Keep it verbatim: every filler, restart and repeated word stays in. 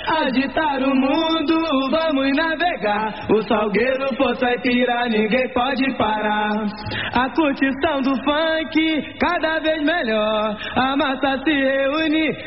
agitar o mundo, vamos navegar. O Salgueiro, Poça e Pira, ninguém pode parar. A curtição do funk, cada vez melhor. A massa se reúne